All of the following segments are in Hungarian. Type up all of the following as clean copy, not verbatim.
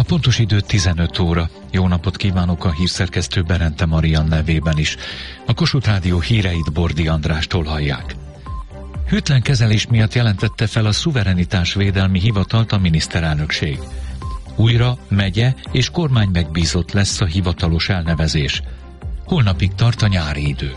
pontos idő 15 óra. Jó napot kívánok a hírszerkesztő Berente Marian nevében is. A Kossuth Rádió híreit Bordi Andrástól hallják. Hűtlen kezelés miatt jelentette fel a szuverenitásvédelmi hivatalt a miniszterelnökség. Újra megye és kormány megbízott lesz a hivatalos elnevezés. Holnapig tart a nyári idő.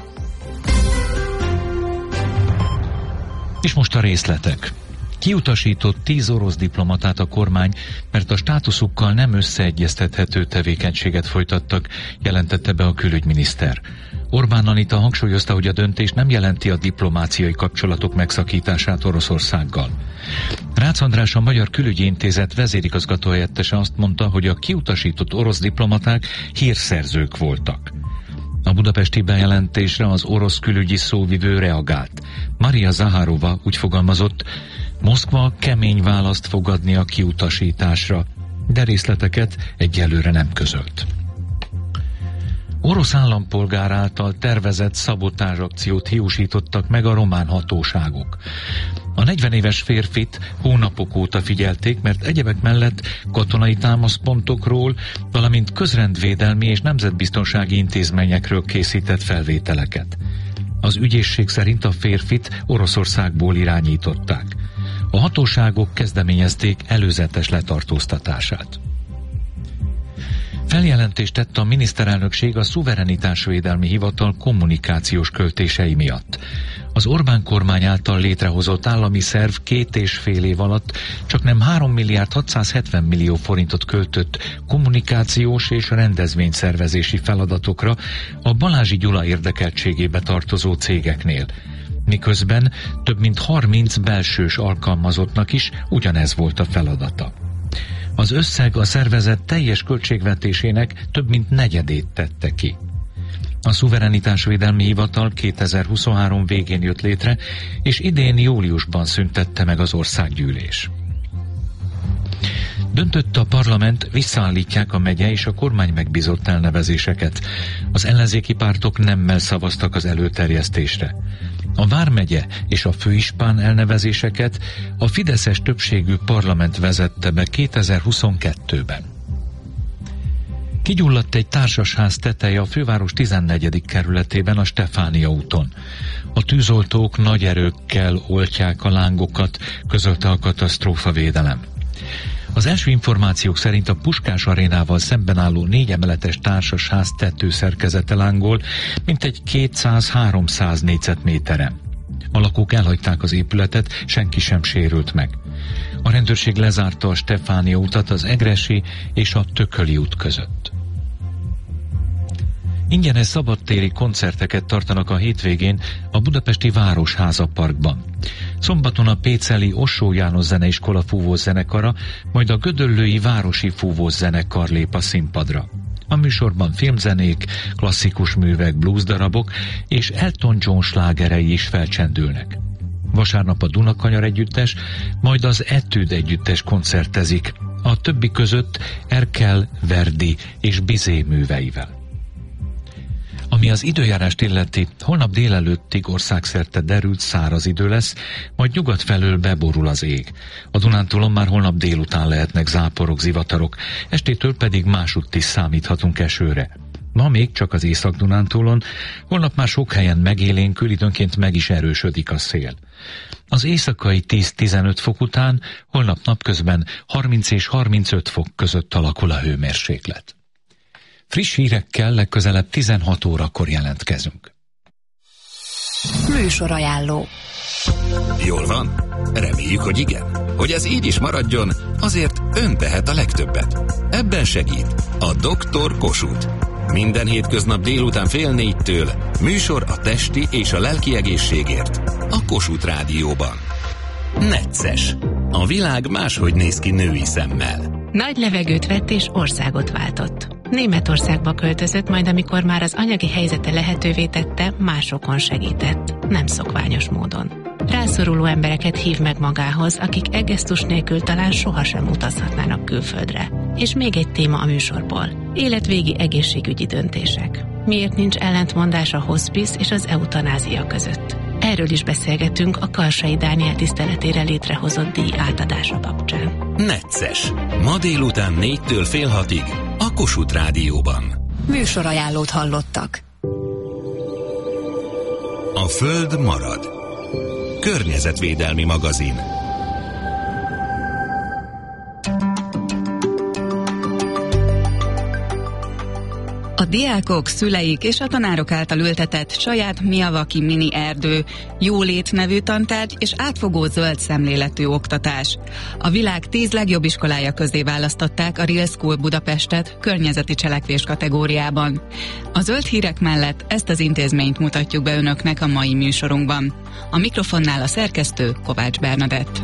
És most a részletek. Kiutasított 10 orosz diplomatát a kormány, mert a státuszukkal nem összeegyeztethető tevékenységet folytattak, jelentette be a külügyminiszter. Orbán Anita hangsúlyozta, hogy a döntés nem jelenti a diplomáciai kapcsolatok megszakítását Oroszországgal. Rácz András, a Magyar Külügyi Intézet vezérigazgatóhelyettese azt mondta, hogy a kiutasított orosz diplomaták hírszerzők voltak. A budapesti bejelentésre az orosz külügyi szóvivő reagált. Maria Zaharova úgy fogalmazott, Moszkva kemény választ fog adni a kiutasításra, de részleteket egyelőre nem közölt. Orosz állampolgár által tervezett szabotázsakciót hiúsítottak meg a román hatóságok. A 40 éves férfit hónapok óta figyelték, mert egyebek mellett katonai támaszpontokról, valamint közrendvédelmi és nemzetbiztonsági intézményekről készített felvételeket. Az ügyészség szerint a férfit Oroszországból irányították. A hatóságok kezdeményezték előzetes letartóztatását. Feljelentést tett a miniszterelnökség a szuverenitásvédelmi hivatal kommunikációs költései miatt. Az Orbán kormány által létrehozott állami szerv 2,5 év alatt csaknem 3 milliárd 670 millió forintot költött kommunikációs és rendezvényszervezési feladatokra a Balázsi Gyula érdekeltségébe tartozó cégeknél. Miközben több mint 30 belsős alkalmazottnak is ugyanez volt a feladata. Az összeg a szervezet teljes költségvetésének több mint negyedét tette ki. A szuverenitásvédelmi hivatal 2023 végén jött létre, és idén júliusban szüntette meg az országgyűlés. Döntött a parlament, visszaállítják a megye és a kormány megbízott elnevezéseket. Az ellenzéki pártok nemmel szavaztak az előterjesztésre. A vármegye és a főispán elnevezéseket a fideszes többségű parlament vezette be 2022-ben. Kigyulladt egy társasház teteje a főváros 14. kerületében a Stefánia úton. A tűzoltók nagy erőkkel oltják a lángokat, közölte a katasztrófavédelem. Az első információk szerint a Puskás arénával szemben álló 4 emeletes társasház tetőszerkezete lángol, mintegy 200-300 négyzetméteren. A lakók elhagyták az épületet, senki sem sérült meg. A rendőrség lezárta a Stefánia utat az Egressy és a Tököli út között. Ingyenes szabadtéri koncerteket tartanak a hétvégén a budapesti Városháza Parkban. Szombaton a péceli Ossó János Zeneiskola fúvós zenekara, majd a gödöllői Városi fúvós zenekar lép a színpadra. A műsorban filmzenék, klasszikus művek, bluesdarabok és Elton John slágerei is felcsendülnek. Vasárnap a Dunakanyar együttes, majd az Etüd együttes koncertezik, a többi között Erkel, Verdi és Bizet műveivel. Ami az időjárást illeti, holnap délelőttig országszerte derült száraz idő lesz, majd nyugat felől beborul az ég. A Dunántúlon már holnap délután lehetnek záporok, zivatarok, estétől pedig másutt is számíthatunk esőre. Ma még csak az Észak-Dunántúlon, holnap már sok helyen megélénkül, időnként meg is erősödik a szél. Az éjszakai 10-15 fok után holnap napközben 30 és 35 fok között alakul a hőmérséklet. Friss hírekkel legközelebb 16 órakor jelentkezünk. Műsorajánló. Jól van? Reméljük, hogy igen. Hogy ez így is maradjon, azért ön tehet a legtöbbet. Ebben segít a Dr. Kossuth. Minden hétköznap délután 3:30 műsor a testi és a lelki egészségért. A Kossuth Rádióban. Necces. A világ máshogy néz ki női szemmel. Nagy levegőt vett és országot váltott. Németországba költözött, majd amikor már az anyagi helyzete lehetővé tette, másokon segített, nem szokványos módon. Rászoruló embereket hív meg magához, akik egesztus nélkül talán sohasem utazhatnának külföldre. És még egy téma a műsorból. Életvégi egészségügyi döntések. Miért nincs ellentmondás a hospice és az eutanázia között? Erről is beszélgetünk a Karsai Dániel tiszteletére létrehozott díj átadása kapcsán. Necces. Ma délután 4-től fél 6-ig a Kossuth Rádióban. Műsorajánlót hallottak. A Föld marad. Környezetvédelmi magazin. A diákok, szüleik és a tanárok által ültetett saját Miyawaki mini erdő, jólét nevű tantárgy és átfogó zöld szemléletű oktatás. A világ 10 legjobb iskolája közé választották a Real School Budapestet környezeti cselekvés kategóriában. A zöld hírek mellett ezt az intézményt mutatjuk be önöknek a mai műsorunkban. A mikrofonnál a szerkesztő Kovács Bernadett.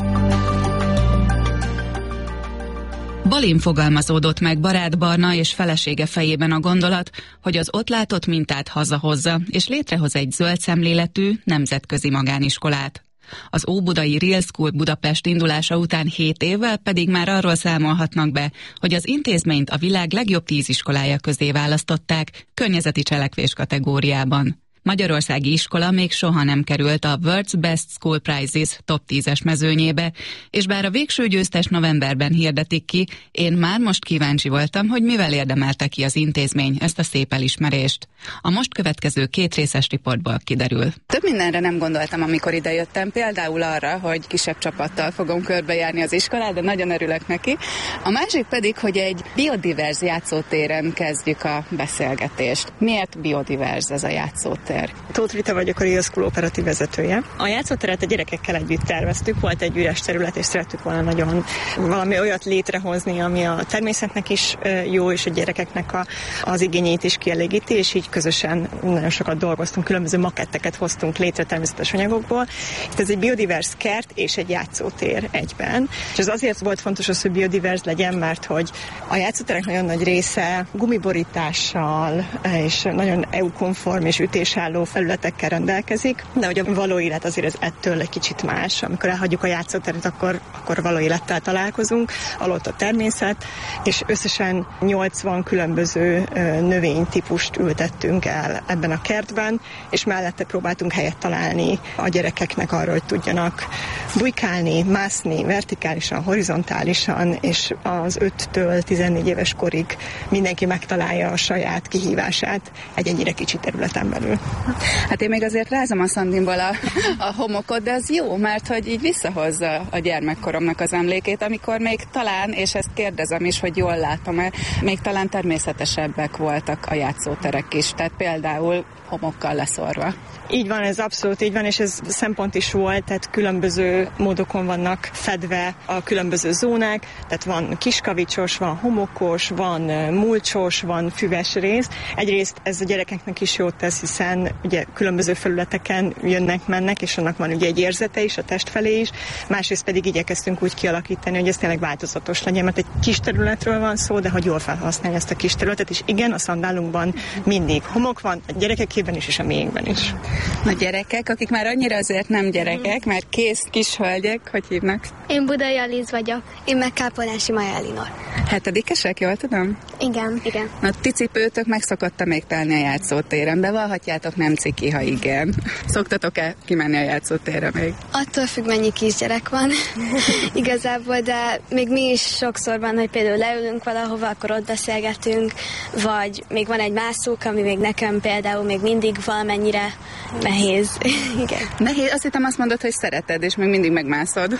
Balin fogalmazódott meg barát Barna és felesége fejében a gondolat, hogy az ott látott mintát hazahozza, és létrehoz egy zöld szemléletű, nemzetközi magániskolát. Az óbudai Real School Budapest indulása után 7 évvel pedig már arról számolhatnak be, hogy az intézményt a világ legjobb 10 iskolája közé választották környezeti cselekvés kategóriában. Magyarországi iskola még soha nem került a World's Best School Prizes top 10-es mezőnyébe, és bár a végső győztes novemberben hirdetik ki, én már most kíváncsi voltam, hogy mivel érdemelte ki az intézmény ezt a szép elismerést. A most következő 2 részes riportból kiderül. Több mindenre nem gondoltam, amikor idejöttem, például arra, hogy kisebb csapattal fogom körbejárni az iskolát, de nagyon örülök neki. A másik pedig, hogy egy biodiverz játszótéren kezdjük a beszélgetést. Miért biodiverz ez a játszótér? Tóth Rita vagyok, a Real School operatív vezetője. A játszóteret a gyerekekkel együtt terveztük, volt egy üres terület, és szerettük volna nagyon valami olyat létrehozni, ami a természetnek is jó, és a gyerekeknek az igényét is kielégíti, és így közösen nagyon sokat dolgoztunk, különböző maketteket hoztunk létre természetes anyagokból. Itt ez egy biodiverz kert és egy játszótér egyben. És ez azért volt fontos az, hogy biodiverz legyen, mert hogy a játszóterek nagyon nagy része gumiborítással és nagyon EU-konform és ütésálló felületekkel rendelkezik, de hogy a való élet azért ez ettől egy kicsit más. Amikor elhagyjuk a játszóteret, akkor való élettel találkozunk, alatt a természet, és összesen 80 különböző növénytípust ültettünk el ebben a kertben, és mellette próbáltunk helyet találni a gyerekeknek arra, hogy tudjanak bujkálni, mászni vertikálisan, horizontálisan, és az 5-től 14 éves korig mindenki megtalálja a saját kihívását egy ennyire kicsi területen belül. Hát én még azért rázom a szandimból a homokot, de az jó, mert hogy így visszahozza a gyermekkoromnak az emlékét, amikor még talán, és ezt kérdezem is, hogy jól látom-e, még talán természetesebbek voltak a játszóterek is, tehát például homokkal leszorva. Így van, ez abszolút így van, és ez szempont is volt, tehát különböző módokon vannak fedve a különböző zónák, tehát van kiskavicsos, van homokos, van mulcsos, van füves rész. Egyrészt ez a gyerekeknek is jót tesz, hiszen ugye különböző felületeken jönnek-mennek, és annak van ugye egy érzete is, a test felé is. Másrészt pedig igyekeztünk úgy kialakítani, hogy ez tényleg változatos legyen, mert egy kis területről van szó, de hogy jól felhasználni ezt a kis területet, és igen, a szandálunkban mindig homok van, a gyerekekében is, és a miénkben is. A gyerekek, akik már annyira azért nem gyerekek, mert kész kis hölgyek, hogy hívnak? Én Budai Aliz vagyok. Én meg Kápolnási Maja Elinor. 7-esek, jól tudom? Igen. A ti cipőtök meg szokott még telni a játszótéren, bevallhatjátok, nem ciki, ha igen. Szoktatok-e kimenni a játszótérre még? Attól függ, mennyi kisgyerek van igazából, de még mi is sokszor van, hogy például leülünk valahova, akkor ott beszélgetünk, vagy még van egy mászók, ami még nekem például még mindig valamennyire nehéz. Igen. Nehéz? Azt hittem, azt mondod, hogy szereted, és még mindig megmászod.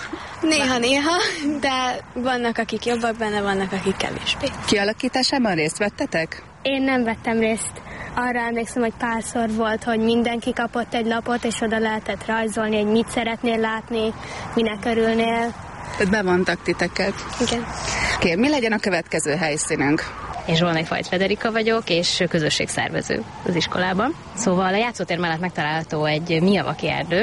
Néha, de vannak, akik jobbak benne, vannak, akik kevésbé. Kialakításában részt vettetek? Én nem vettem részt. Arra emlékszem, hogy párszor volt, hogy mindenki kapott egy lapot, és oda lehetett rajzolni, hogy mit szeretnél látni, minek örülnél. Tehát bevontak titeket. Igen. Kér, mi legyen a következő helyszínünk? Én Zsolnai-Fajt Federika vagyok, és közösségszervező az iskolában. Szóval a játszótér mellett megtalálható egy Miyawaki erdő.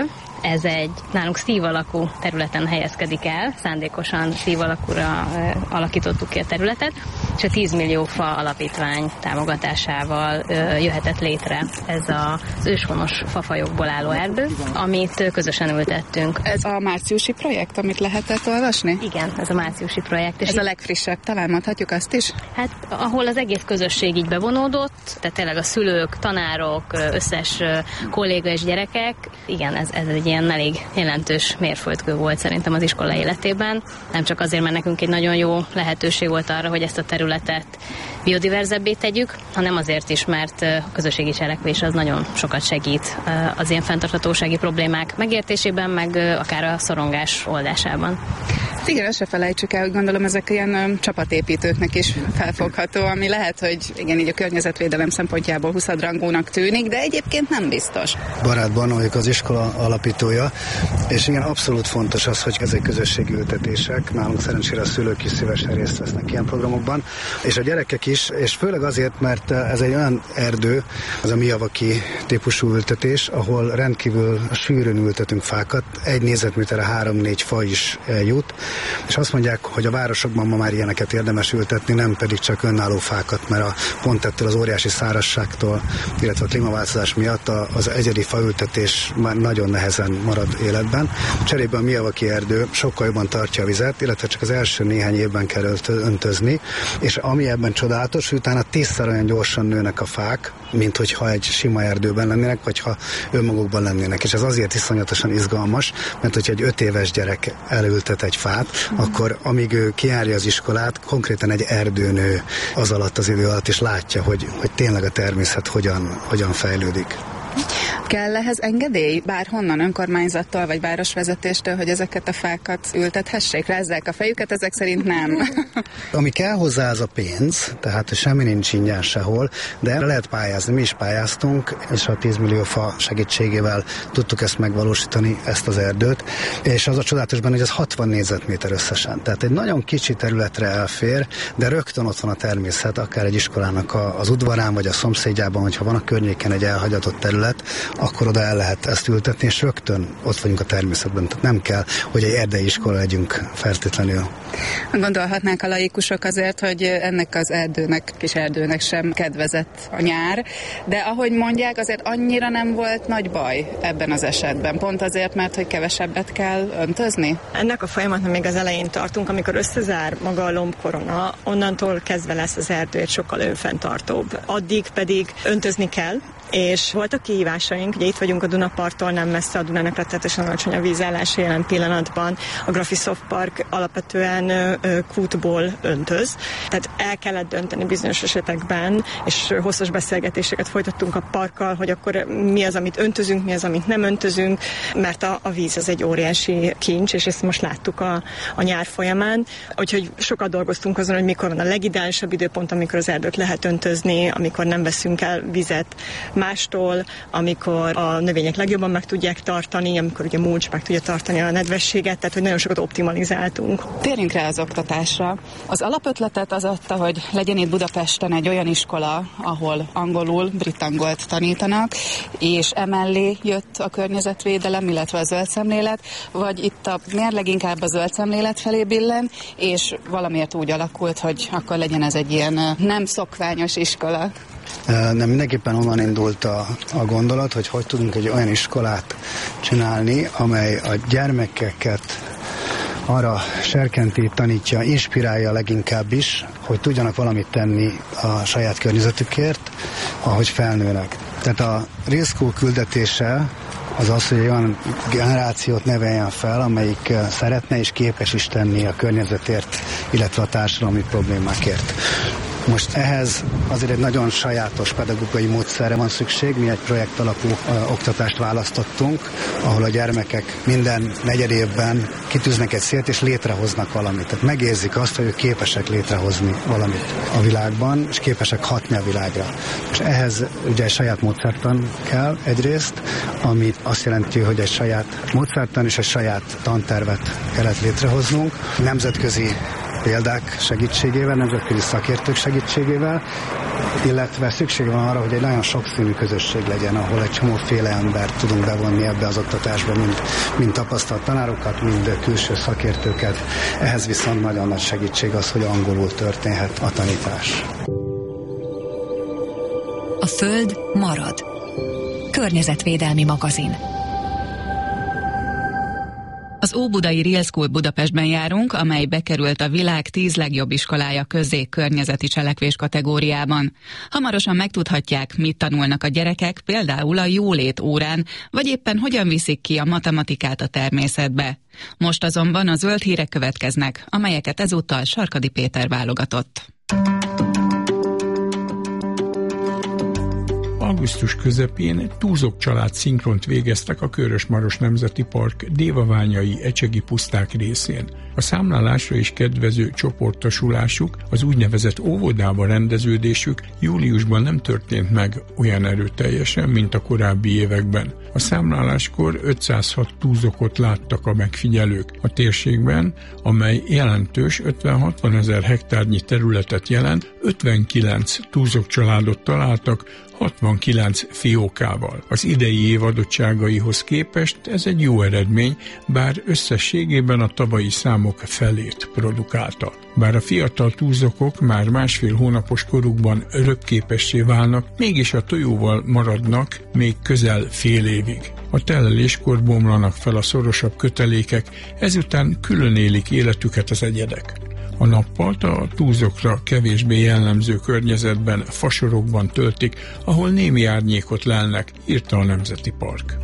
Ez egy nálunk szív alakú területen helyezkedik el, szándékosan szív alakúra alakítottuk ki a területet, és a 10 millió fa alapítvány támogatásával jöhetett létre ez az őshonos fafajokból álló erdő, amit közösen ültettünk. Ez a márciusi projekt, amit lehetett olvasni? Igen, ez a márciusi projekt. És ez a legfrissebb, talán mondhatjuk azt is? Hát, ahol az egész közösség így bevonódott, tehát tényleg a szülők, tanárok, összes kolléga és gyerekek, igen, ez egy ilyen elég jelentős mérföldkő volt szerintem az iskola életében. Nem csak azért, mert nekünk egy nagyon jó lehetőség volt arra, hogy ezt a területet biodiverzebbé tegyük, hanem azért is, mert a közösségi cselekvés az nagyon sokat segít az ilyen fenntarthatósági problémák megértésében, meg akár a szorongás oldásában. Igen, ezt se felejtsük el, hogy gondolom ezek ilyen csapatépítőknek is felfogható, ami lehet, hogy igen, így a környezetvédelem szempontjából huszadrangúnak tűnik, de egyébként nem biztos. Barát Barna vagyok, az iskola alapítója, és igen, abszolút fontos az, hogy ezek közösségi ültetések, nálunk szerencsére a szülők is szívesen részt vesznek ilyen programokban, és a gyerekek is, és főleg azért, mert ez egy olyan erdő, az a Miyawaki típusú ültetés, ahol rendkívül sűrűn ültetünk fákat, 1 négyzetméterre 3-4 fa is jut, és azt mondják, hogy a városokban ma már ilyeneket érdemes ültetni, nem pedig csak önálló fákat, mert pont ettől az óriási szárazságtól, illetve a klímaváltozás miatt az egyedi faültetés már nagyon nehezen marad életben. Cserébe a Miyawaki erdő sokkal jobban tartja a vizet, illetve csak az első néhány évben kell öntözni, és ami ebben csodálatos, hogy utána 10-szer olyan gyorsan nőnek a fák, mint hogyha egy sima erdőben lennének, vagy ha önmagukban lennének. És ez azért iszonyatosan izgalmas, mert hogyha egy 5 éves gyerek elültet egy fát, akkor amíg ő kijárja az iskolát, konkrétan egy erdőnő az alatt az idő alatt, és látja, hogy tényleg a természet hogyan fejlődik. Kell ehhez engedély? Bárhonnan, önkormányzattól vagy városvezetéstől, hogy ezeket a fákat ültethessék? Rázzák a fejüket, ezek szerint nem. Ami kell hozzá, az a pénz, tehát semmi nincs ingyen sehol, de lehet pályázni. Mi is pályáztunk, és a 10 millió fa segítségével tudtuk ezt megvalósítani, ezt az erdőt, és az a csodálatos benne, hogy ez 60 négyzetméter összesen. Tehát egy nagyon kicsi területre elfér, de rögtön ott van a természet, akár egy iskolának az udvarán, vagy a szomszédjában, hogyha van a környéken egy elhagyatott terület, akkor oda el lehet ezt ültetni, és rögtön ott vagyunk a természetben. Tehát nem kell, hogy egy erdei iskola legyünk feltétlenül. Gondolhatnák a laikusok azért, hogy ennek az kis erdőnek sem kedvezett a nyár, de ahogy mondják, azért annyira nem volt nagy baj ebben az esetben. Pont azért, mert hogy kevesebbet kell öntözni? Ennek a folyamatnak még az elején tartunk, amikor összezár maga a lombkorona, onnantól kezdve lesz az erdő egy sokkal önfenntartóbb. Addig pedig öntözni kell, és voltak kihívásaink, ugye itt vagyunk a Dunaparttól, nem messze a Dunának rettenetesen alacsony a vízállása jelen pillanatban. A Graphisoft Park alapvetően kútból öntöz, tehát el kellett dönteni bizonyos esetekben, és hosszas beszélgetéseket folytattunk a parkkal, hogy akkor mi az, amit öntözünk, mi az, amit nem öntözünk, mert a víz az egy óriási kincs, és ezt most láttuk a nyár folyamán. Úgyhogy sokat dolgoztunk azon, hogy mikor van a legideálisabb időpont, amikor az erdőt lehet öntözni, amikor nem veszünk el vizet mástól, amikor a növények legjobban meg tudják tartani, amikor ugye mulcs meg tudja tartani a nedvességet, tehát hogy nagyon sokat optimalizáltunk. Térjünk rá az oktatásra. Az alapötletet az adta, hogy legyen itt Budapesten egy olyan iskola, ahol angolul, britangolt tanítanak, és emellé jött a környezetvédelem, illetve a zöld szemlélet, vagy itt a mérleg inkább a zöld szemlélet felé billen, és valamiért úgy alakult, hogy akkor legyen ez egy ilyen nem szokványos iskola. Nem, mindenképpen onnan indult a gondolat, hogy tudunk egy olyan iskolát csinálni, amely a gyermekeket arra serkenti, tanítja, inspirálja leginkább is, hogy tudjanak valamit tenni a saját környezetükért, ahogy felnőnek. Tehát a Real School küldetése az az, hogy olyan generációt neveljen fel, amelyik szeretne és képes is tenni a környezetért, illetve a társadalmi problémákért. Most ehhez azért egy nagyon sajátos pedagógiai módszerre van szükség. Mi egy projekt alapú oktatást választottunk, ahol a gyermekek minden negyed évben kitűznek egy célt és létrehoznak valamit. Tehát megérzik azt, hogy ők képesek létrehozni valamit a világban, és képesek hatni a világra. És ehhez ugye egy saját módszertan kell egyrészt, ami azt jelenti, hogy egy saját módszertan és egy saját tantervet kellett létrehoznunk. Nemzetközi példák segítségével, nemzetközi szakértők segítségével, illetve szükség van arra, hogy egy nagyon sokszínű közösség legyen, ahol egy csomóféle embert tudunk bevonni ebbe az oktatásba, mind tapasztalt tanárokat, mind külső szakértőket. Ehhez viszont nagyon nagy segítség az, hogy angolul történhet a tanítás. A Föld marad. Környezetvédelmi magazin. Az Óbudai Real School Budapestben járunk, amely bekerült a világ 10 legjobb iskolája közé környezeti cselekvés kategóriában. Hamarosan megtudhatják, mit tanulnak a gyerekek, például a jólét órán, vagy éppen hogyan viszik ki a matematikát a természetbe. Most azonban a zöld hírek következnek, amelyeket ezúttal Sarkadi Péter válogatott. Augusztus közepén Túzok család szinkront végeztek a Körös-Maros Nemzeti Park dévaványai ecsegi puszták részén. A számlálásra is kedvező csoportosulásuk, az úgynevezett óvodába rendeződésük júliusban nem történt meg olyan erőteljesen, mint a korábbi években. A számláláskor 506 túzokot láttak a megfigyelők. A térségben, amely jelentős 50-60 ezer hektárnyi területet jelent, 59 túzok családot találtak, 69 fiókával. Az idei év adottságaihoz képest ez egy jó eredmény, bár összességében a tavalyi számok felét produkálta. Bár a fiatal túzokok már másfél hónapos korukban röpképessé válnak, mégis a tojóval maradnak még közel fél évig. A teleléskor bomlanak fel a szorosabb kötelékek, ezután külön élik életüket az egyedek. A nappalt a túzokra kevésbé jellemző környezetben, fasorokban töltik, ahol némi árnyékot lelnek, írta a Nemzeti Park.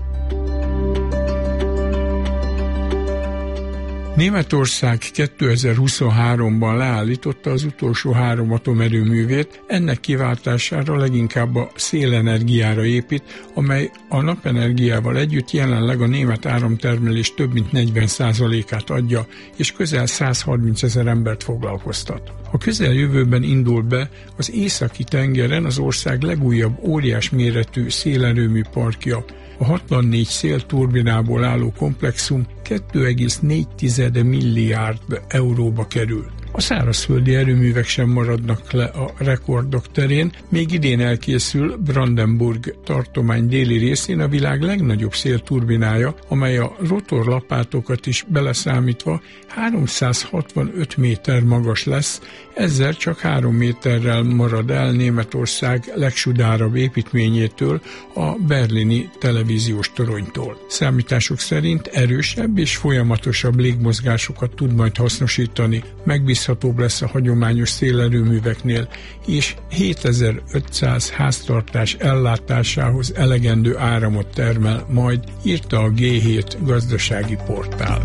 Németország 2023-ban leállította az utolsó 3 atomerőművét, ennek kiváltására leginkább a szélenergiára épít, amely a napenergiával együtt jelenleg a német áramtermelés több mint 40%-át adja, és közel 130 ezer embert foglalkoztat. A közeljövőben indul be az északi tengeren az ország legújabb óriás méretű szélerőmű parkja. A 64 szélturbinából álló komplexum 2,4 milliárd euróba kerül. A szárazföldi erőművek sem maradnak le a rekordok terén, még idén elkészül Brandenburg tartomány déli részén a világ legnagyobb szélturbinája, amely a rotorlapátokat is beleszámítva 365 méter magas lesz, ezzel csak 3 méterrel marad el Németország legsudárabb építményétől, a berlini televíziós toronytól. Számítások szerint erősebb és folyamatosabb légmozgásokat tud majd hasznosítani, megbízhatóbb lesz a hagyományos szélerőműveknél, és 7500 háztartás ellátásához elegendő áramot termel majd, írta a G7 gazdasági portál.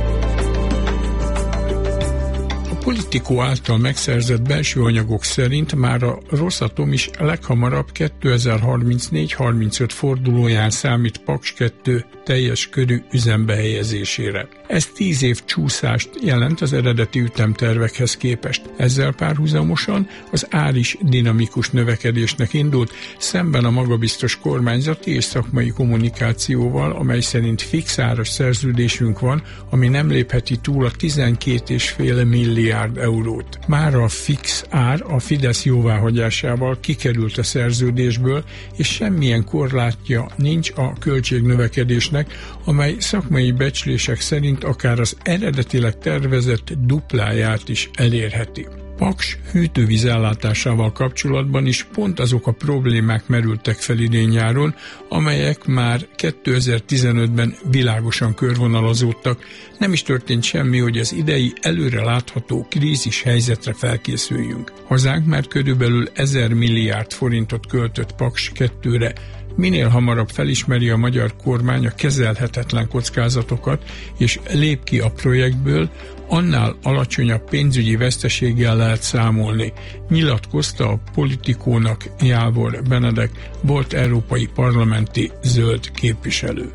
A Politico által megszerzett belső anyagok szerint már a Rosatom is leghamarabb 2034-35 fordulóján számít Paks 2 teljes körű üzembe helyezésére. Ez 10 év csúszást jelent az eredeti ütemtervekhez képest. Ezzel párhuzamosan az ár is dinamikus növekedésnek indult, szemben a magabiztos kormányzati és szakmai kommunikációval, amely szerint fix áras szerződésünk van, ami nem lépheti túl a 12,5 milliárd eurót. Már a fix ár a Fidesz jóváhagyásával kikerült a szerződésből, és semmilyen korlátja nincs a költségnövekedésnek, amely szakmai becslések szerint akár az eredetileg tervezett dupláját is elérheti. Paks hűtővízellátásával kapcsolatban is pont azok a problémák merültek fel idén-nyáron, amelyek már 2015-ben világosan körvonalazódtak. Nem is történt semmi, hogy az idei előre látható krízis helyzetre felkészüljünk. Hazánk már körülbelül 1000 milliárd forintot költött Paks 2-re. Minél hamarabb felismeri a magyar kormány a kezelhetetlen kockázatokat, és lép ki a projektből, annál alacsonyabb pénzügyi veszteséggel lehet számolni, nyilatkozta a Politikónak Jávor Benedek, volt európai parlamenti zöld képviselő.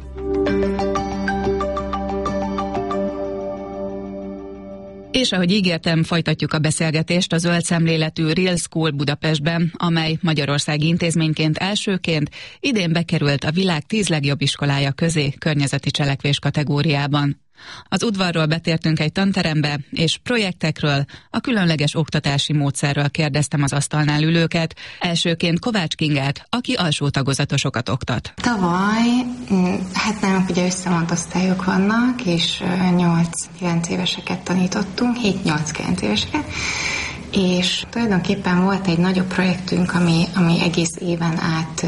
És ahogy ígértem, folytatjuk a beszélgetést a zöld szemléletű Real School Budapestben, amely magyarországi intézményként elsőként idén bekerült a világ 10 legjobb iskolája közé környezeti cselekvés kategóriában. Az udvarról betértünk egy tanterembe, és projektekről, a különleges oktatási módszerről kérdeztem az asztalnál ülőket. Elsőként Kovács Kingát, aki alsó tagozatosokat oktat. Tavaly, hát nálunk ugye összevont osztályok vannak, és 8-9 éveseket tanítottunk, 7-8-9 éveseket, és tulajdonképpen volt egy nagyobb projektünk, ami egész éven át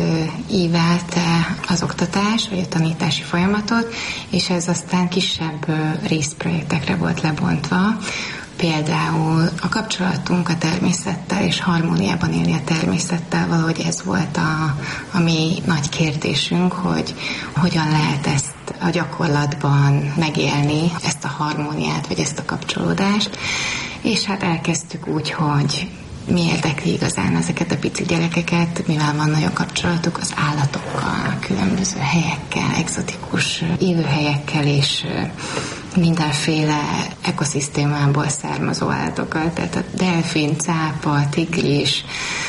ívelte az oktatás, vagy a tanítási folyamatot, és ez aztán kisebb részprojektekre volt lebontva. Például a kapcsolatunk a természettel, és harmóniában élni a természettel, valahogy ez volt a mi nagy kérdésünk, hogy hogyan lehet ezt a gyakorlatban megélni, ezt a harmóniát, vagy ezt a kapcsolódást. És hát elkezdtük úgy, hogy mi érdekli igazán ezeket a pici gyerekeket, mivel van nagyon kapcsolatuk az állatokkal, különböző helyekkel, egzotikus élőhelyekkel, és mindenféle ekoszisztémából származó állatokkal, tehát a delfin, cápa, tigris.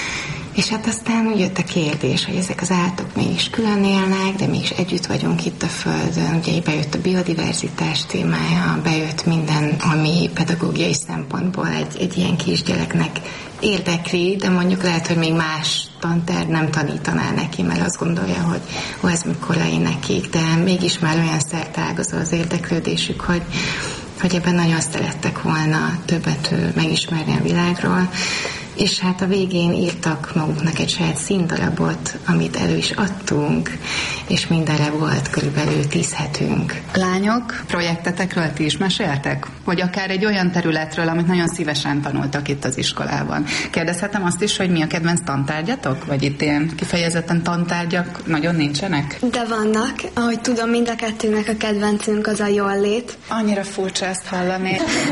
És hát aztán úgy jött a kérdés, hogy ezek az állatok mégis külön élnek, de mégis együtt vagyunk itt a Földön. Ugye bejött a biodiverzitás témája, bejött minden, ami pedagógiai szempontból egy ilyen kisgyereknek érdekli, de mondjuk lehet, hogy még más tanterv nem tanítaná neki, mert azt gondolja, hogy ez mikor legyen nekik, de mégis már olyan szerteágazó az érdeklődésük, hogy ebben nagyon szerettek volna többet megismerni a világról. És hát a végén írtak maguknak egy saját színdarabot, amit elő is adtunk, és mindenre volt körülbelül 10 hetünk. Lányok, projektetekről ti is meséltek? Vagy akár egy olyan területről, amit nagyon szívesen tanultak itt az iskolában. Kérdezhetem azt is, hogy mi a kedvenc tantárgyatok? Vagy itt ilyen kifejezetten tantárgyak nagyon nincsenek? De vannak. Ahogy tudom, mind a kettőnek a kedvencünk az a jól lét. Annyira furcsa ezt hallani.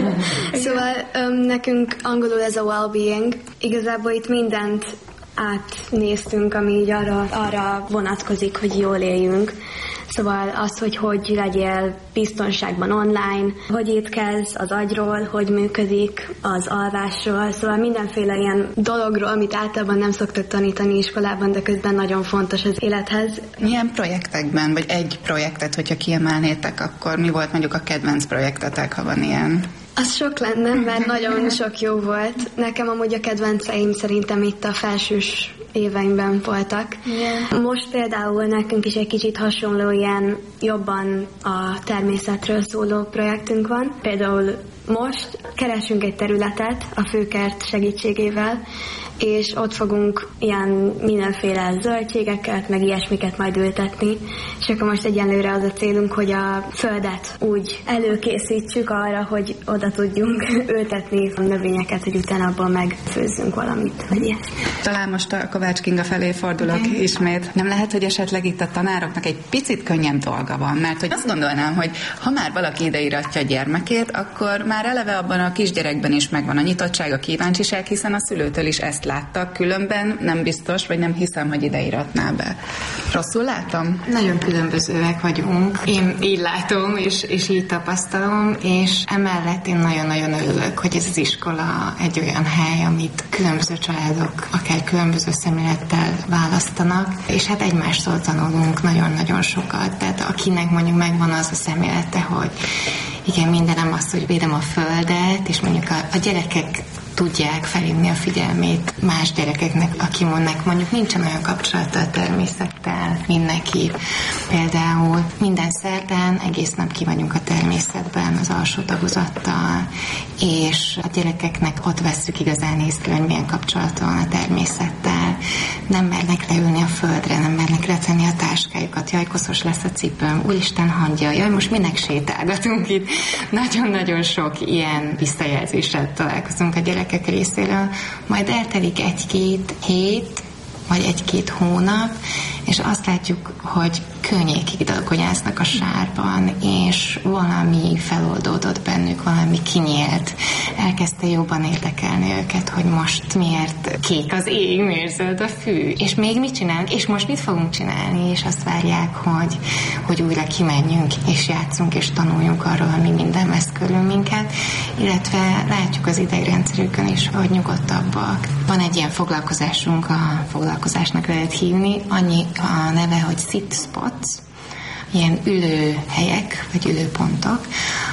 Szóval nekünk angolul ez a well-being. Igazából itt mindent átnéztünk, ami így arra vonatkozik, hogy jól éljünk. Szóval az, hogy legyél biztonságban online, hogy étkezz az agyról, hogy működik az alvásról, szóval mindenféle ilyen dologról, amit általában nem szoktak tanítani iskolában, de közben nagyon fontos az élethez. Milyen projektekben, vagy egy projektet, hogyha kiemelnétek, akkor mi volt mondjuk a kedvenc projektetek, ha van ilyen? Az sok lenne, mert nagyon sok jó volt. Nekem amúgy a kedvenceim szerintem itt a felsős éveimben voltak. Yeah. Most például nekünk is egy kicsit hasonló ilyen jobban a természetről szóló projektünk van. Például most keresünk egy területet a főkert segítségével, és ott fogunk ilyen mindenféle zöldségeket, meg ilyesmiket majd ültetni, és akkor most egyenlőre az a célunk, hogy a földet úgy előkészítsük arra, hogy oda tudjunk ültetni a növényeket, hogy utána abból megfőzzünk valamit, vagy ilyesmi. Talán most a Kovács Kinga felé fordulok ismét. Nem lehet, hogy esetleg itt a tanároknak egy picit könnyebb dolga van, mert hogy azt gondolnám, hogy ha már valaki ideiratja a gyermekét, akkor már eleve abban a kisgyerekben is megvan a nyitottság, a kíváncsiság, hiszen a szülőtől is ezt láttak, különben nem biztos, vagy nem hiszem, hogy ide iratná be. Rosszul látom? Nagyon különbözőek vagyunk. Én így látom, és így tapasztalom, és emellett én nagyon-nagyon örülök, hogy ez az iskola egy olyan hely, amit különböző családok akár különböző szemlélettel választanak, és hát egymástól tanulunk nagyon-nagyon sokat. Tehát akinek mondjuk megvan az a szemlélete, hogy igen, mindenem az, hogy védem a földet, és mondjuk a gyerekek tudják felhívni a figyelmét más gyerekeknek, akiknek mondjuk nincsen olyan kapcsolata a természettel, mint neki. Például minden szerdán egész nap kivegyünk a természetben az alsó tagozattal, és a gyerekeknek ott vesszük igazán észre, hogy milyen kapcsolata van a természettel. Nem mernek leülni a földre, nem mernek letenni a táskájukat, jaj, koszos lesz a cipőm, úristen hangja, jaj, most minek sétálgatunk itt. Nagyon-nagyon sok ilyen visszajelzéssel találkozunk a gyerekek részéről, majd eltelik 1-2 hét, vagy 1-2 hónap, és azt látjuk, hogy könnyékig dalgonyáznak a sárban, és valami feloldódott bennük, valami kinyílt. Elkezdte jobban érdekelni őket, hogy most miért kék az ég, miért zöld a fű, és még mit csinálunk, és most mit fogunk csinálni, és azt várják, hogy újra kimenjünk, és játszunk, és tanuljunk arról, ami minden vesz körül minket, illetve látjuk az idegrendszerükön is, hogy nyugodtabbak. Van egy ilyen foglalkozásunk, a foglalkozásnak lehet hívni, annyi a neve, hogy Sit Spots. ilyen ülőhelyek, vagy ülőpontok,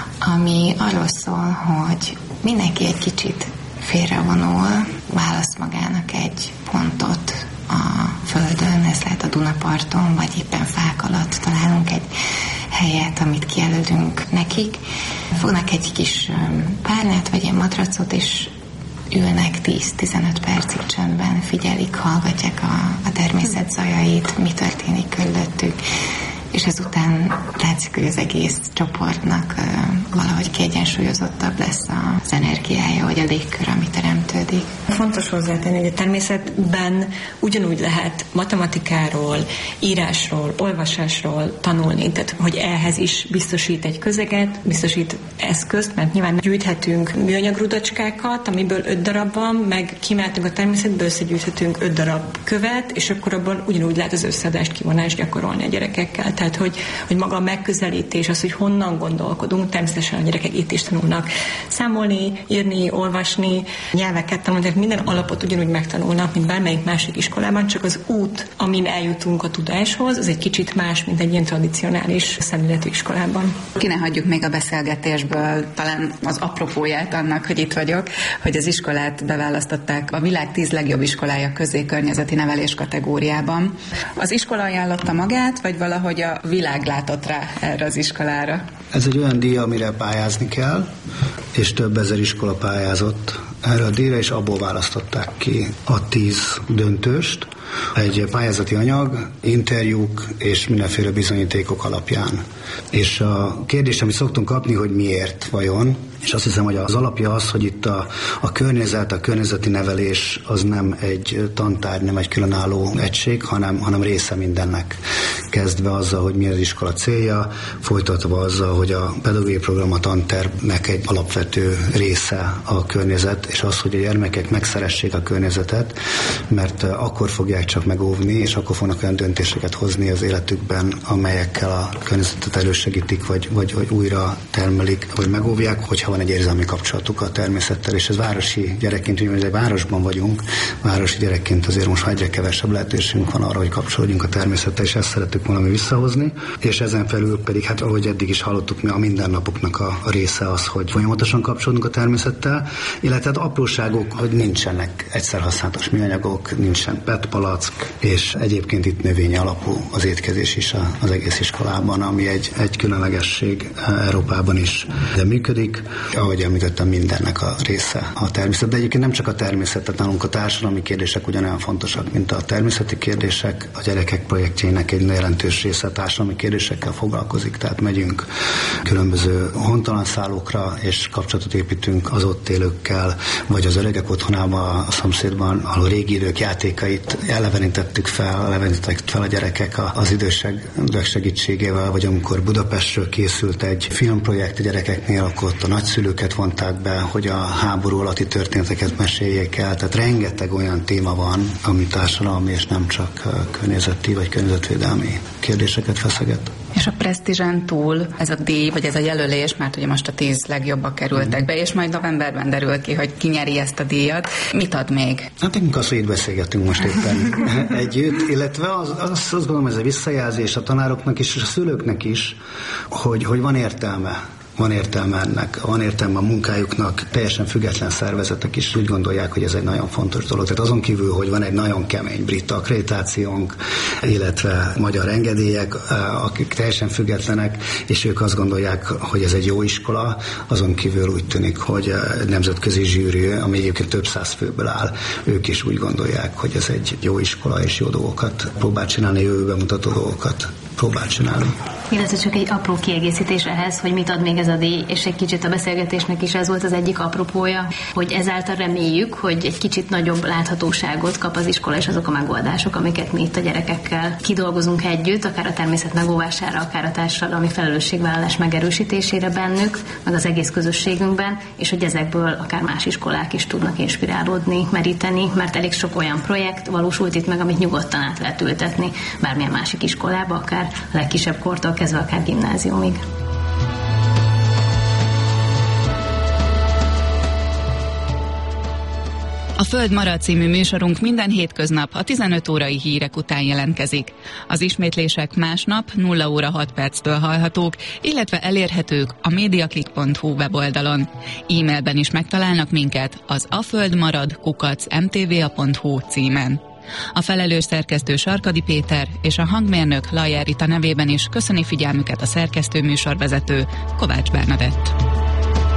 ami arról szól, hogy mindenki egy kicsit félrevonul, választ magának egy pontot a földön, ez lehet a Dunaparton, vagy éppen fák alatt találunk egy helyet, amit kijelölünk nekik. Fognak egy kis párnát, vagy egy matracot, és ülnek 10-15 percig csöndben, figyelik, hallgatják a természet zajait, mi történik körülöttük, és ezután látszik, hogy az egész csoportnak valahogy kiegyensúlyozottabb lesz az energiája, vagy a légkör, ami teremtődik. Fontos hozzátenni, hogy a természetben ugyanúgy lehet matematikáról, írásról, olvasásról tanulni, tehát hogy ehhez is biztosít egy közeget, biztosít eszközt, mert nyilván gyűjthetünk műanyag rudacskákat, amiből 5 darab van, meg kimehetünk a természetből, összegyűjthetünk 5 darab követ, és akkor abban ugyanúgy lehet az összeadást, kivonást gyakorolni a gyerekekkel. Tehát, hogy maga a megközelítés, az, hogy honnan gondolkodunk, természetesen a gyerekek itt is tanulnak számolni, írni, olvasni, nyelveket tanulni, tehát minden alapot ugyanúgy megtanulnak, mint bármelyik másik iskolában, csak az út, amin eljutunk a tudáshoz, az egy kicsit más, mint egy ilyen tradicionális szemléletű iskolában. Ki ne hagyjuk még a beszélgetésből talán az apropóját annak, hogy itt vagyok, hogy az iskolát beválasztották a világ 10 legjobb iskolája közé környezeti nevelés kategóriában. Az iskola ajánlotta magát, vagy valahogy a világ látott rá erre az iskolára? Ez egy olyan díj, amire pályázni kell, és több ezer iskola pályázott erre a díjra, és abból választották ki a 10 döntőst. Egy pályázati anyag, interjúk és mindenféle bizonyítékok alapján. És a kérdés, amit szoktunk kapni, hogy miért vajon, és azt hiszem, hogy az alapja az, hogy itt a környezeti nevelés az nem egy tantárgy, nem egy különálló egység, hanem része mindennek. Kezdve azzal, hogy mi az iskola célja, folytatva azzal, hogy a pedagógiai program, a tantervnek egy alapvető része a környezet, és az, hogy a gyermekek megszeressék a környezetet, mert akkor fogják csak megóvni, és akkor fognak olyan döntéseket hozni az életükben, amelyekkel a környezetet elősegítik, vagy újra termelik, vagy megóvják, hogyha van egy érzelmi kapcsolatuk a természettel, és ez városi gyerekként, hogy egy városban vagyunk, városi gyerekként azért most egyre kevesebb lehetőségünk van arra, hogy kapcsolódjunk a természettel, és ezt szeretük valami visszahozni, és ezen felül pedig, hát ahogy eddig is hallottuk, mi a mindennapoknak a része az, hogy folyamatosan kapcsolódunk a természettel, illetve apróságok, hogy nincsenek egyszerhasználatos műanyagok, nincsen PET palack, és egyébként itt növényi alapú az étkezés is az egész iskolában, ami egy különlegesség Európában is de működik. Ahogy említettem, mindennek a része a természet, de egyébként nem csak a természet, tehát nálunk a társadalmi kérdések ugyanolyan fontosak, mint a természeti kérdések. A gyerekek projektjének egy jelentős része a társadalmi kérdésekkel foglalkozik, tehát megyünk különböző hontalanszállókra, és kapcsolatot építünk az ott élőkkel, vagy az öregek otthonában, a szomszédban, ahol régi idők játékait elevenítettek fel a gyerekek az idősek segítségével, vagy amikor Budapestről készült egy filmprojekt a gyerekeknél, akkor ott a nagyszülőket vonták be, hogy a háború alatti történeteket meséljék el. Tehát rengeteg olyan téma van, ami társadalmi és nem csak környezeti vagy környezetvédelmi kérdéseket feszeget. És a presztízsen túl ez a díj, vagy ez a jelölés, mert ugye most a 10 legjobbak kerültek be, és majd novemberben derül ki, hogy ki nyeri ezt a díjat. Mit ad még? Hát nekünk az, hogy itt beszélgetünk most éppen együtt, illetve azt gondolom, ez a visszajelzés a tanároknak is, és a szülőknek is, hogy van értelme. Van értelme ennek, van értelme a munkájuknak, teljesen független szervezetek is úgy gondolják, hogy ez egy nagyon fontos dolog. Tehát azon kívül, hogy van egy nagyon kemény brit akkreditációnk, illetve magyar engedélyek, akik teljesen függetlenek, és ők azt gondolják, hogy ez egy jó iskola, azon kívül úgy tűnik, hogy egy nemzetközi zsűri, ami egyébként több száz főből áll, ők is úgy gondolják, hogy ez egy jó iskola, és jó dolgokat próbál csinálni, jövőbe mutató dolgokat próbál csinálni. Illetve csak egy apró kiegészítés ehhez, hogy mit ad még ez a díj, és egy kicsit a beszélgetésnek is ez volt az egyik apropója, hogy ezáltal reméljük, hogy egy kicsit nagyobb láthatóságot kap az iskola és azok a megoldások, amiket mi itt a gyerekekkel kidolgozunk együtt, akár a természet megóvására, akár a társadalmi felelősségvállalás megerősítésére bennük, meg az egész közösségünkben, és hogy ezekből akár más iskolák is tudnak inspirálódni, meríteni, mert elég sok olyan projekt valósult itt meg, amit nyugodtan át lehet ültetni bármilyen másik iskolába, akár a legkisebb kortól kezdve akár gimnáziumig. A Föld marad című műsorunk minden hétköznap a 15 órai hírek után jelentkezik. Az ismétlések másnap 0 óra 6 perctől hallhatók, illetve elérhetők a mediaclick.hu weboldalon. E-mailben is megtalálnak minket az aföldmarad@mtva.hu címen. A felelős szerkesztő Sarkadi Péter és a hangmérnök Lajer Rita nevében is köszöni figyelmüket a szerkesztő műsorvezető Kovács Bernadett.